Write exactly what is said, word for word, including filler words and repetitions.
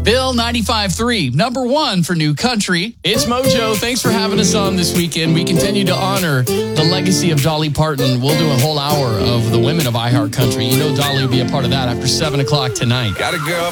Bill ninety-five point three, number one for new country. It's Mojo. Thanks for having us on this weekend. We continue to honor the legacy of Dolly Parton. We'll do a whole hour of the women of iHeart Country. You know Dolly will be a part of that after seven o'clock tonight. Got a girl